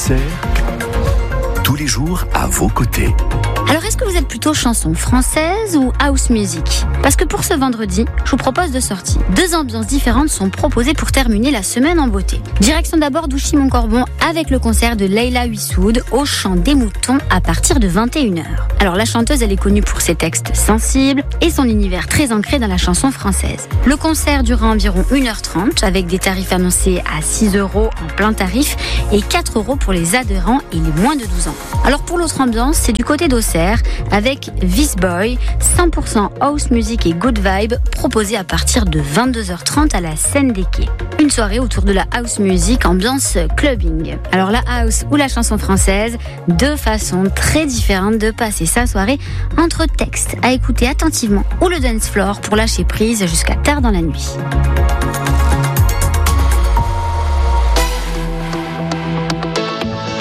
Auxerre, tous les jours à vos côtés. Alors, est-ce que vous êtes plutôt chanson française ou house music ? Parce que pour ce vendredi, je vous propose deux sorties. Deux ambiances différentes sont proposées pour terminer la semaine en beauté. Direction d'abord d'Ouchy-Montcorbon avec le concert de Leïla Huissoud au Chant des Moutons à partir de 21h. Alors, la chanteuse, elle est connue pour ses textes sensibles et son univers très ancré dans la chanson française. Le concert durera environ 1h30 avec des tarifs annoncés à 6 € en plein tarif et 4 € pour les adhérents et les moins de 12 ans. Alors, pour l'autre ambiance, c'est du côté d'Auxerre avec This Boy, 100% house music et good vibe proposé à partir de 22h30 à la Scène des Quais. Une soirée autour de la house music ambiance clubbing. Alors la house ou la chanson française, deux façons très différentes de passer sa soirée entre textes à écouter attentivement ou le dance floor pour lâcher prise jusqu'à tard dans la nuit.